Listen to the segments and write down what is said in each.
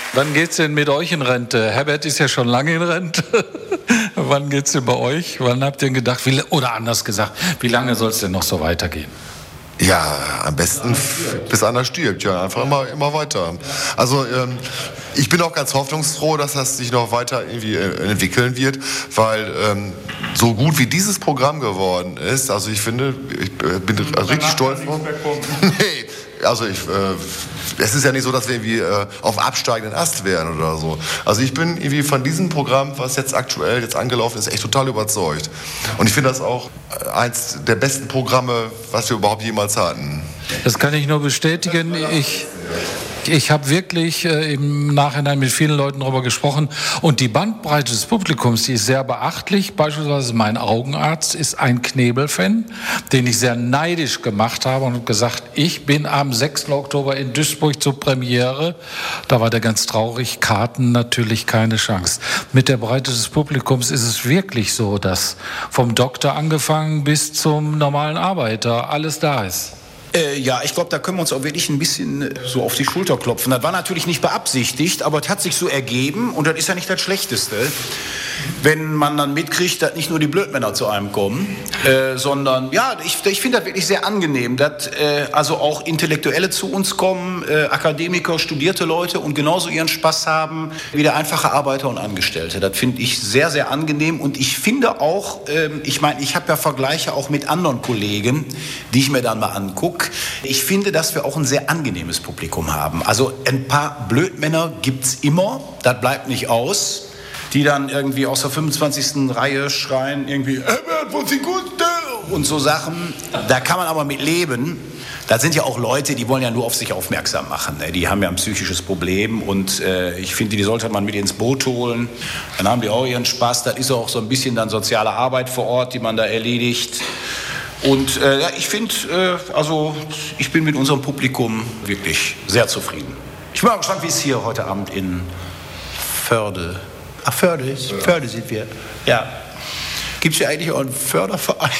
Wann geht's denn mit euch in Rente? Herbert ist ja schon lange in Rente. Wann geht's denn bei euch? Wann habt ihr gedacht, oder anders gesagt, wie lange soll es denn noch so weitergehen? Ja, am besten bis einer stirbt, ja, einfach immer weiter. Also ich bin auch ganz hoffnungsfroh, dass das sich noch weiter irgendwie entwickeln wird, weil so gut wie dieses Programm geworden ist, also ich finde, ich bin richtig stolz drauf. Nee, also es ist ja nicht so, dass wir irgendwie auf absteigenden Ast wären oder so. Also ich bin irgendwie von diesem Programm, was jetzt aktuell angelaufen ist, echt total überzeugt. Und ich finde das auch eins der besten Programme, was wir überhaupt jemals hatten. Das kann ich nur bestätigen. Ich habe wirklich im Nachhinein mit vielen Leuten darüber gesprochen und die Bandbreite des Publikums, die ist sehr beachtlich. Beispielsweise mein Augenarzt ist ein Knebel-Fan, den ich sehr neidisch gemacht habe und gesagt, ich bin am 6. Oktober in Duisburg zur Premiere. Da war der ganz traurig, Karten natürlich keine Chance. Mit der Breite des Publikums ist es wirklich so, dass vom Doktor angefangen bis zum normalen Arbeiter alles da ist. Ja, ich glaube, da können wir uns auch wirklich ein bisschen so auf die Schulter klopfen. Das war natürlich nicht beabsichtigt, aber es hat sich so ergeben und das ist ja nicht das Schlechteste, wenn man dann mitkriegt, dass nicht nur die Blödmänner zu einem kommen, sondern, ja, ich finde das wirklich sehr angenehm, dass also auch Intellektuelle zu uns kommen, Akademiker, studierte Leute und genauso ihren Spaß haben wie der einfache Arbeiter und Angestellte. Das finde ich sehr, sehr angenehm und ich finde auch, ich meine, ich habe ja Vergleiche auch mit anderen Kollegen, die ich mir dann mal angucke. Ich finde, dass wir auch ein sehr angenehmes Publikum haben. Also ein paar Blödmänner gibt's immer, das bleibt nicht aus, die dann irgendwie aus der 25. Reihe schreien, irgendwie, wo sind Gute? Und so Sachen. Da kann man aber mit leben. Das sind ja auch Leute, die wollen ja nur auf sich aufmerksam machen. Ne? Die haben ja ein psychisches Problem und ich finde, die sollte man mit ins Boot holen. Dann haben die auch ihren Spaß. Das ist auch so ein bisschen dann soziale Arbeit vor Ort, die man da erledigt. Und ja, ich finde, also ich bin mit unserem Publikum wirklich sehr zufrieden. Ich bin mal gespannt, wie es hier heute Abend in Förde. Ach, Förde sind wir. Ja. Gibt es hier eigentlich auch einen Förderverein?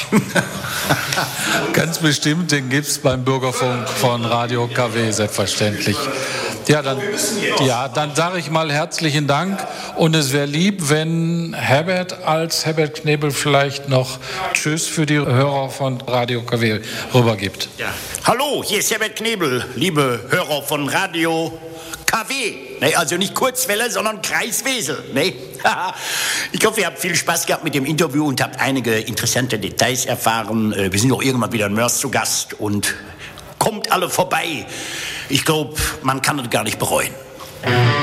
Ganz bestimmt, den gibt es beim Bürgerfunk von Radio KW, selbstverständlich. Ja, dann sage ich mal herzlichen Dank und es wäre lieb, wenn Herbert als Herbert Knebel vielleicht noch Tschüss für die Hörer von Radio KW rübergibt. Ja. Hallo, hier ist Herbert Knebel, liebe Hörer von Radio KW. Ne, also nicht Kurzwelle, sondern Kreiswesel. Ne? Ich hoffe, ihr habt viel Spaß gehabt mit dem Interview und habt einige interessante Details erfahren. Wir sind auch irgendwann wieder in Mörs zu Gast und kommt alle vorbei. Ich glaube, man kann es gar nicht bereuen.